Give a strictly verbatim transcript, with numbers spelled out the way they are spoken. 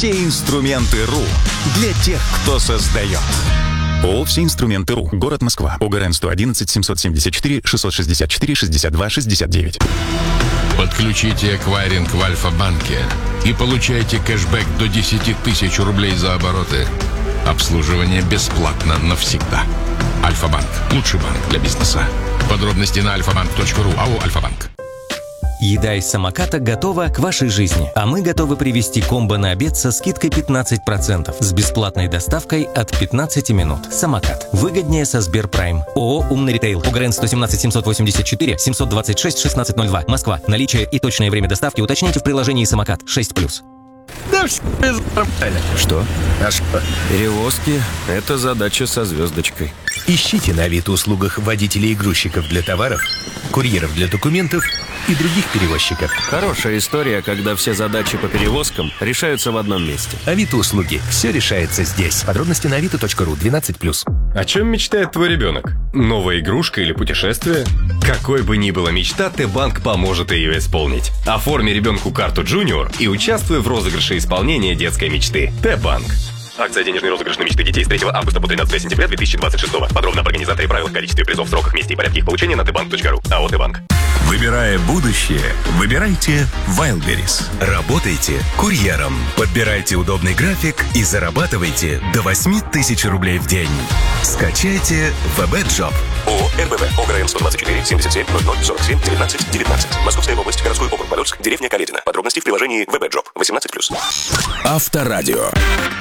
Все инструменты РУ для тех, кто создает. ООО «Все инструменты РУ». Город Москва. ОГРН сто одиннадцать семьсот семьдесят четыре шестьсот шестьдесят четыре шестьдесят два шестьдесят девять. Подключите эквайринг в Альфа-банке и получайте кэшбэк до десять тысяч рублей за обороты. Обслуживание бесплатно навсегда. Альфа-банк. Лучший банк для бизнеса. Подробности на альфа банк точка ру. АО «Альфа-банк». Еда из самоката готова к вашей жизни, а мы готовы привезти комбо на обед со скидкой пятнадцать процентов с бесплатной доставкой от пятнадцати минут. Самокат. Выгоднее со Сберпрайм. ООО «Умный ритейл». ОГРН сто семнадцать семьсот восемьдесят четыре семьсот двадцать шесть шестнадцать ноль два. Москва. Наличие и точное время доставки уточняйте в приложении «Самокат» шесть плюс. Да все Что? А что? Перевозки – это задача со звездочкой. Ищите на Авито-услугах водителей и грузчиков для товаров, курьеров для документов и других перевозчиков. Хорошая история, когда все задачи по перевозкам решаются в одном месте. Авито-услуги. Все решается здесь. Подробности на авито точка ру. двенадцать плюс. О чем мечтает твой ребенок? Новая игрушка или путешествие? Какой бы ни была мечта, Т-банк поможет ее исполнить. Оформи ребенку карту Junior и участвуй в розыгрыше исполнения детской мечты. Т-банк. Акция «Денежный розыгрыш на мечты детей» с третьего августа по тринадцатое сентября две тысячи двадцать шестого. Подробно об организаторе, правилах, количестве призов, сроках, месте и порядке их получения на тэ банк точка ру. АО «Т-банк». Выбирая будущее, выбирайте Wildberries. Работайте курьером. Подбирайте удобный график и зарабатывайте до восьми тысяч рублей в день. Скачайте ВБ-джоб. ООО «РБВ». ОГРН сто двадцать четыре семьдесят семь ноль ноль сорок семь девятнадцать девятнадцать. Московская область. Городской округ Подольск. Деревня Каледино. Подробности в приложении ВБ-джоб. восемнадцать плюс. Авторадио.